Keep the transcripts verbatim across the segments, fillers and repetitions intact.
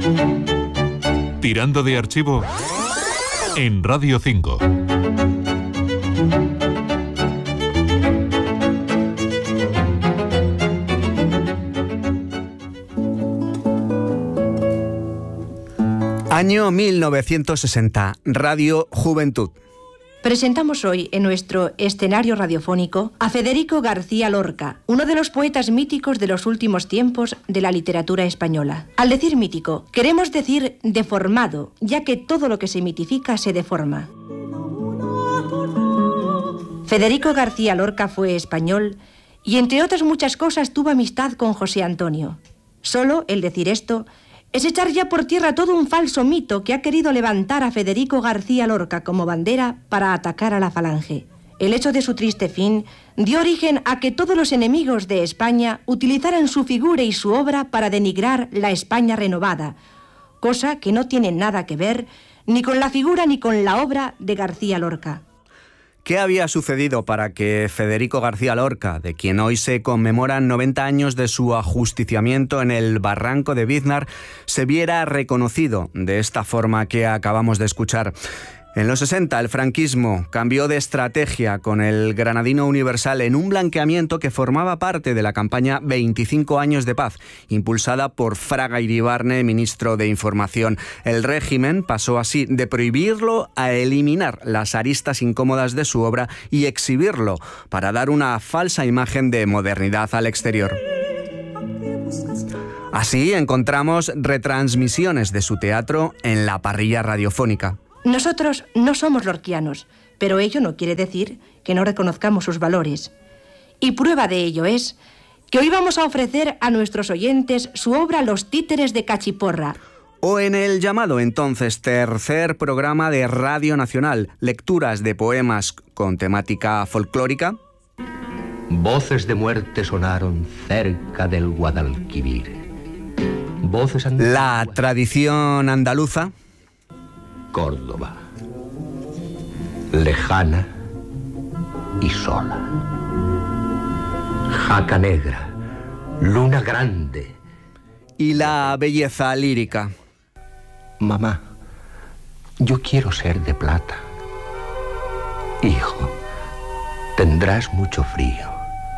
Tirando de archivo en Radio cinco. Año mil novecientos sesenta, Radio Juventud. Presentamos hoy en nuestro escenario radiofónico a Federico García Lorca, uno de los poetas míticos de los últimos tiempos de la literatura española. Al decir mítico, queremos decir deformado, ya que todo lo que se mitifica se deforma. Federico García Lorca fue español y, entre otras muchas cosas, tuvo amistad con José Antonio. Solo el decir esto es echar ya por tierra todo un falso mito que ha querido levantar a Federico García Lorca como bandera para atacar a la Falange. El hecho de su triste fin dio origen a que todos los enemigos de España utilizaran su figura y su obra para denigrar la España renovada, cosa que no tiene nada que ver ni con la figura ni con la obra de García Lorca. ¿Qué había sucedido para que Federico García Lorca, de quien hoy se conmemoran noventa años de su ajusticiamiento en el barranco de Biznar, se viera reconocido de esta forma que acabamos de escuchar? En los sesenta, el franquismo cambió de estrategia con el Granadino Universal en un blanqueamiento que formaba parte de la campaña veinticinco años de paz, impulsada por Fraga Iribarne, ministro de Información. El régimen pasó así de prohibirlo a eliminar las aristas incómodas de su obra y exhibirlo para dar una falsa imagen de modernidad al exterior. Así encontramos retransmisiones de su teatro en la parrilla radiofónica. Nosotros no somos lorquianos, pero ello no quiere decir que no reconozcamos sus valores. Y prueba de ello es que hoy vamos a ofrecer a nuestros oyentes su obra Los títeres de Cachiporra. O en el llamado entonces tercer programa de Radio Nacional, lecturas de poemas con temática folclórica. Voces de muerte sonaron cerca del Guadalquivir. Voces antiguas. La tradición andaluza. Córdoba, lejana y sola. Jaca negra, luna grande. Y la belleza lírica. Mamá, yo quiero ser de plata. Hijo, tendrás mucho frío.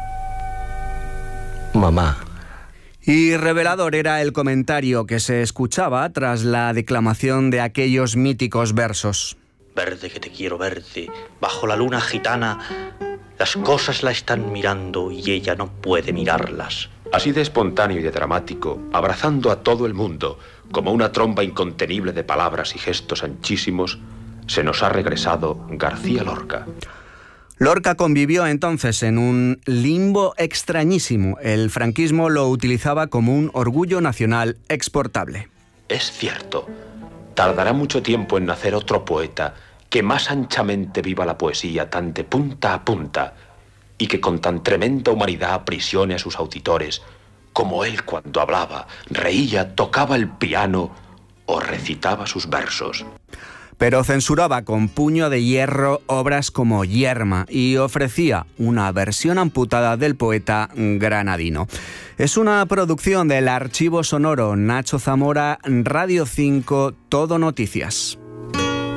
Mamá. Y revelador era el comentario que se escuchaba tras la declamación de aquellos míticos versos. Verde que te quiero verte, bajo la luna gitana, las cosas la están mirando y ella no puede mirarlas. Así de espontáneo y de dramático, abrazando a todo el mundo, como una tromba incontenible de palabras y gestos anchísimos, se nos ha regresado García Lorca. Lorca convivió entonces en un limbo extrañísimo. El franquismo lo utilizaba como un orgullo nacional exportable. Es cierto, tardará mucho tiempo en nacer otro poeta que más anchamente viva la poesía tan de punta a punta y que con tan tremenda humanidad aprisione a sus auditores como él cuando hablaba, reía, tocaba el piano o recitaba sus versos. Pero censuraba con puño de hierro obras como Yerma y ofrecía una versión amputada del poeta granadino. Es una producción del Archivo Sonoro Nacho Zamora, Radio cinco, Todo Noticias.